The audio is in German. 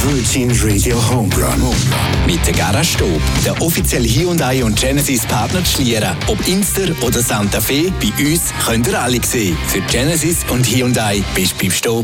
Virgin Radio Homerun. Mit der Garage-Stube, der offizielle Hyundai und Genesis-Partner zu Schlieren. Ob Inster oder Santa Fe, bei uns könnt ihr alle sehen. Für Genesis und Hyundai bist du beim Stop